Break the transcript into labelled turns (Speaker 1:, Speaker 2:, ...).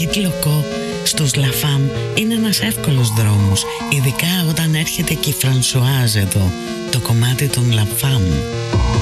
Speaker 1: Λυκλοκό στους Λαφάμ είναι ένας εύκολος δρόμος, ειδικά όταν έρχεται και η Φρανσουάζ εδώ, το κομμάτι των Λαφάμ.